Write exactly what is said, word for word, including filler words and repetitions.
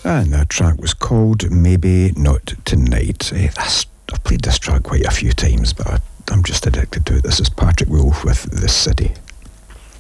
And that track was called Maybe Not Tonight. Eh, that's, I've played this track quite a few times, but I, I'm just addicted to it. This is Patrick Wolf with The City.